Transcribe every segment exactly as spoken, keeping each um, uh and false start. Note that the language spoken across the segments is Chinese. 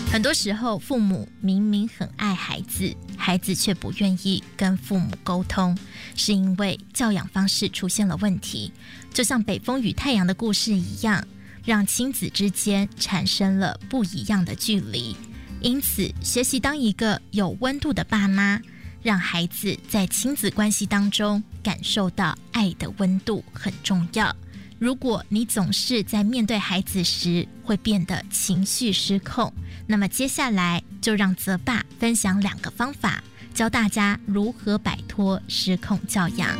很多时候，父母明明很爱孩子，孩子却不愿意跟父母沟通，是因为教养方式出现了问题。就像北风与太阳的故事一样，让亲子之间产生了不一样的距离。因此，学习当一个有温度的爸妈，让孩子在亲子关系当中感受到爱的温度很重要。如果你总是在面对孩子时会变得情绪失控，那么接下来就让泽爸分享两个方法，教大家如何摆脱失控教养。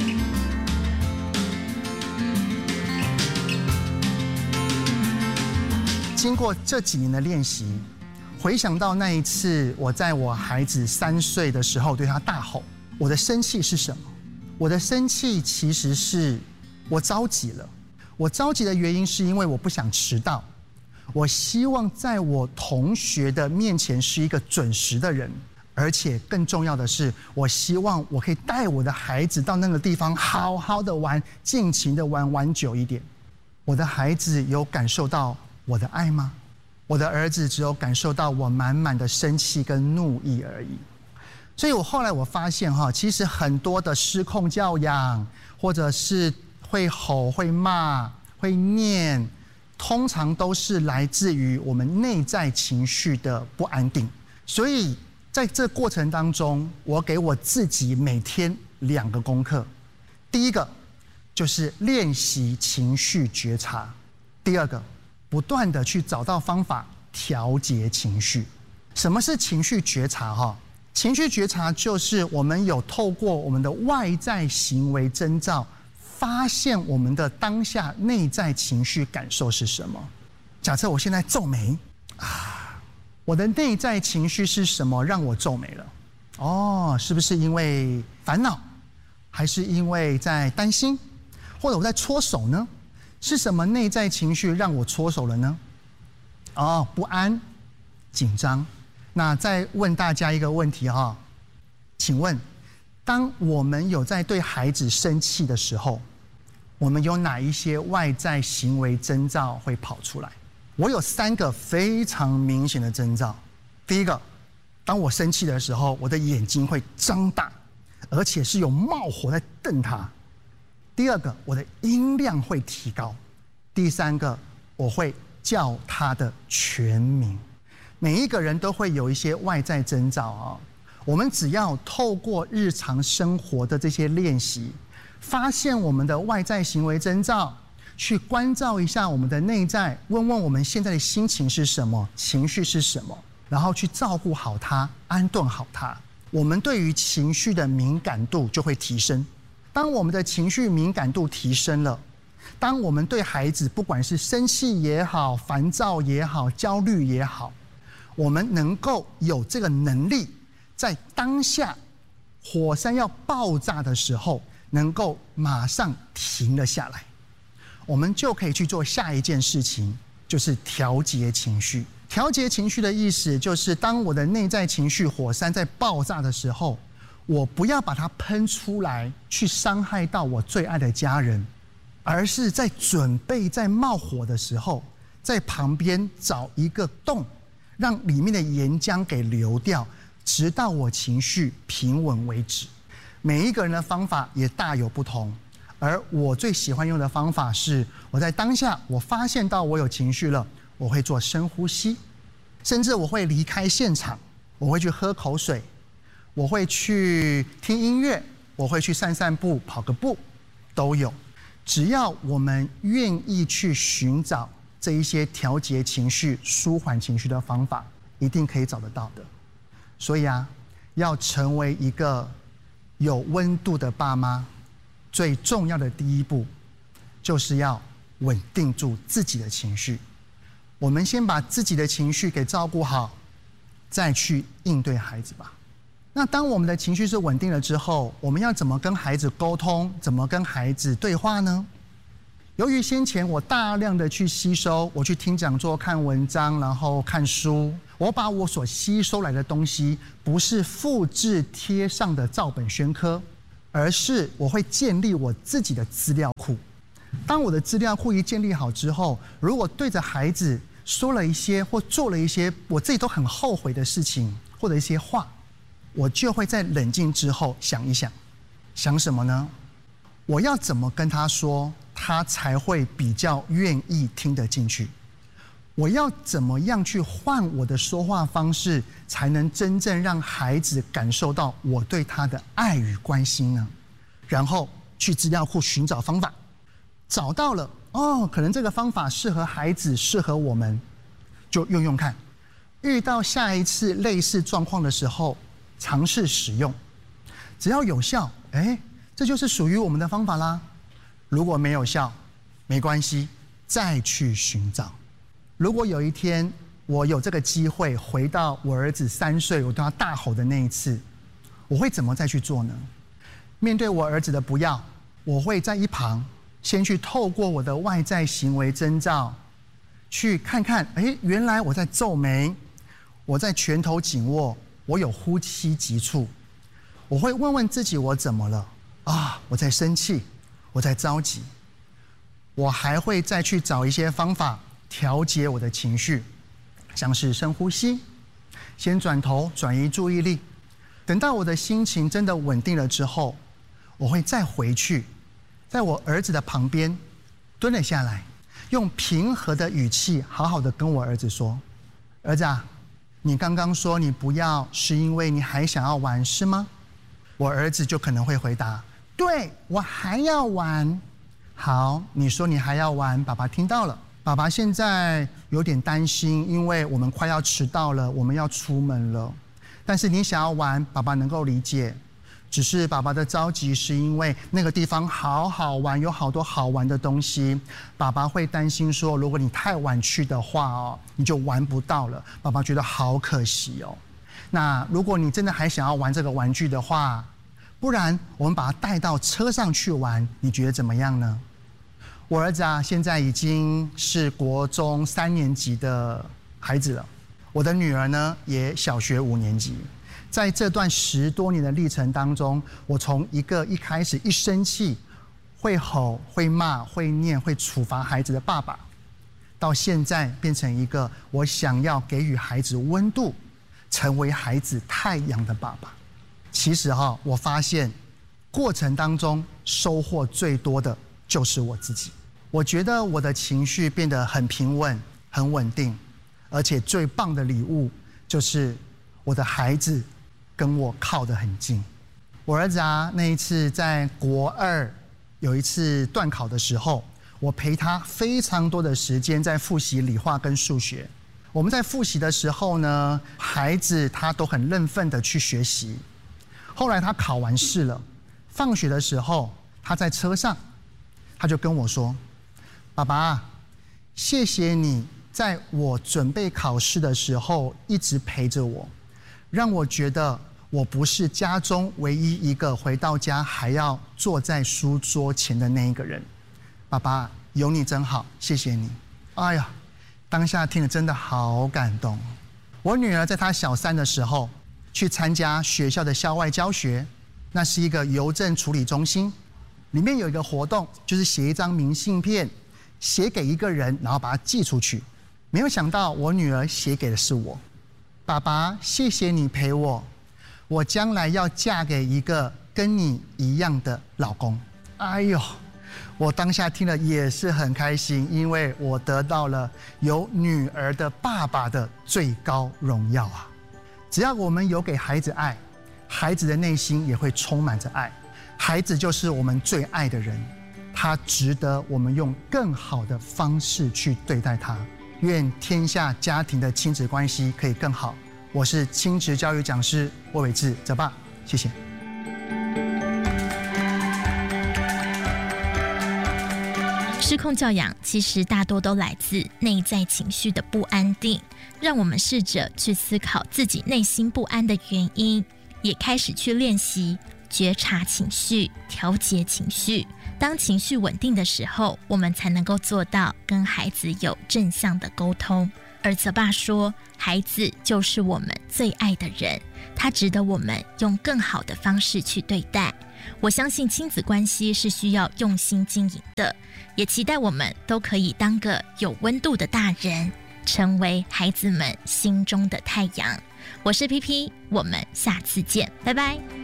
经过这几年的练习，回想到那一次我在我孩子三岁的时候对他大吼，我的生气是什么？我的生气其实是我着急了。我着急的原因是因为我不想迟到，我希望在我同学的面前是一个准时的人，而且更重要的是，我希望我可以带我的孩子到那个地方好好的玩，尽情的玩，玩久一点。我的孩子有感受到我的爱吗？我的儿子只有感受到我满满的生气跟怒意而已。所以我后来我发现哈，其实很多的失控教养，或者是会吼、会骂、会念，通常都是来自于我们内在情绪的不安定。所以在这过程当中，我给我自己每天两个功课。第一个就是练习情绪觉察，第二个不断的去找到方法调节情绪。什么是情绪觉察？哈，情绪觉察就是我们有透过我们的外在行为征兆，发现我们的当下内在情绪感受是什么。假设我现在皱眉啊，我的内在情绪是什么让我皱眉了？哦，是不是因为烦恼，还是因为在担心，或者我在搓手呢？是什么内在情绪让我搓手了呢？哦，不安、紧张。那再问大家一个问题哈，请问，当我们有在对孩子生气的时候，我们有哪一些外在行为征兆会跑出来？我有三个非常明显的征兆。第一个，当我生气的时候，我的眼睛会张大，而且是有冒火在瞪他。第二个，我的音量会提高。第三个，我会叫他的全名。每一个人都会有一些外在征兆啊，我们只要透过日常生活的这些练习，发现我们的外在行为征兆，去关照一下我们的内在，问问我们现在的心情是什么，情绪是什么，然后去照顾好它，安顿好它，我们对于情绪的敏感度就会提升。当我们的情绪敏感度提升了，当我们对孩子不管是生气也好，烦躁也好，焦虑也好，我们能够有这个能力，在当下火山要爆炸的时候，能够马上停了下来，我们就可以去做下一件事情，就是调节情绪。调节情绪的意思就是，当我的内在情绪火山在爆炸的时候，我不要把它喷出来，去伤害到我最爱的家人，而是在准备在冒火的时候，在旁边找一个洞，让里面的岩浆给流掉，直到我情绪平稳为止。每一个人的方法也大有不同，而我最喜欢用的方法是，我在当下我发现到我有情绪了，我会做深呼吸，甚至我会离开现场，我会去喝口水，我会去听音乐，我会去散散步，跑个步，都有。只要我们愿意去寻找这一些调节情绪、舒缓情绪的方法，一定可以找得到的。所以啊，要成为一个有温度的爸妈，最重要的第一步，就是要稳定住自己的情绪。我们先把自己的情绪给照顾好，再去应对孩子吧。那当我们的情绪是稳定了之后，我们要怎么跟孩子沟通，怎么跟孩子对话呢？由于先前我大量的去吸收，我去听讲座、看文章，然后看书，我把我所吸收来的东西，不是复制贴上的照本宣科，而是我会建立我自己的资料库。当我的资料库一建立好之后，如果对着孩子说了一些或做了一些我自己都很后悔的事情，或者一些话，我就会在冷静之后想一想，想什么呢？我要怎么跟他说，他才会比较愿意听得进去？我要怎么样去换我的说话方式，才能真正让孩子感受到我对他的爱与关心呢？然后去资料库寻找方法，找到了，哦，可能这个方法适合孩子，适合我们，就用用看。遇到下一次类似状况的时候，尝试使用，只要有效，哎，这就是属于我们的方法啦。如果没有效，没关系，再去寻找。如果有一天我有这个机会回到我儿子三岁，我对他大吼的那一次，我会怎么再去做呢？面对我儿子的不要，我会在一旁先去透过我的外在行为征兆，去看看，哎，原来我在皱眉，我在拳头紧握，我有呼吸急促。我会问问自己，我怎么了？啊，我在生气，我在着急。我还会再去找一些方法调节我的情绪，像是深呼吸，先转头转移注意力，等到我的心情真的稳定了之后，我会再回去，在我儿子的旁边蹲了下来，用平和的语气好好的跟我儿子说：儿子啊，你刚刚说你不要是因为你还想要玩是吗？我儿子就可能会回答：对，我还要玩。好，你说你还要玩，爸爸听到了。爸爸现在有点担心，因为我们快要迟到了，我们要出门了。但是你想要玩，爸爸能够理解。只是爸爸的着急是因为那个地方好好玩，有好多好玩的东西。爸爸会担心说，如果你太晚去的话哦，你就玩不到了。爸爸觉得好可惜哦。那如果你真的还想要玩这个玩具的话，不然我们把它带到车上去玩，你觉得怎么样呢？我儿子啊，现在已经是国中三年级的孩子了，我的女儿呢也小学五年级。在这段十多年的历程当中，我从一个一开始一生气会吼、会骂、会念、会处罚孩子的爸爸，到现在变成一个我想要给予孩子温度，成为孩子太阳的爸爸。其实哈，我发现过程当中收获最多的就是我自己。我觉得我的情绪变得很平稳、很稳定，而且最棒的礼物就是我的孩子跟我靠得很近。我儿子啊，那一次在国二有一次段考的时候，我陪他非常多的时间在复习理化跟数学。我们在复习的时候呢，孩子他都很认份的去学习。后来他考完试了，放学的时候他在车上，他就跟我说：爸爸，谢谢你在我准备考试的时候一直陪着我，让我觉得我不是家中唯一一个回到家还要坐在书桌前的那一个人。爸爸，有你真好，谢谢你。哎呀，当下听了真的好感动。我女儿在她小三的时候去参加学校的校外教学，那是一个邮政处理中心，里面有一个活动，就是写一张明信片，写给一个人，然后把它寄出去。没有想到我女儿写给的是我。爸爸，谢谢你陪我，我将来要嫁给一个跟你一样的老公。哎呦，我当下听了也是很开心，因为我得到了有女儿的爸爸的最高荣耀啊！只要我们有给孩子爱，孩子的内心也会充满着爱。孩子就是我们最爱的人，他值得我们用更好的方式去对待他。愿天下家庭的亲子关系可以更好。我是亲职教育讲师魏伟志泽爸，谢谢。 失控教养其实大多都来自内在情绪的不安定，让我们试着去思考自己内心不安的原因，也开始去练习觉察情绪、调节情绪。当情绪稳定的时候，我们才能够做到跟孩子有正向的沟通。而泽爸说，孩子就是我们最爱的人，他值得我们用更好的方式去对待。我相信亲子关系是需要用心经营的，也期待我们都可以当个有温度的大人， 成为孩子们心中的太阳。我是 P P， 我们下次见，拜拜。